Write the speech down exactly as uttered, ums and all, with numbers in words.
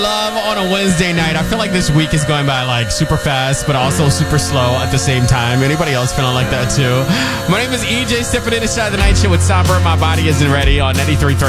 Love on a Wednesday night. I feel like this week is going by like super fast, but also super slow at the same time. Anybody else feeling like that too? My name is E J, stepping in inside the night show with Somber. My body isn't ready on ninety-three point three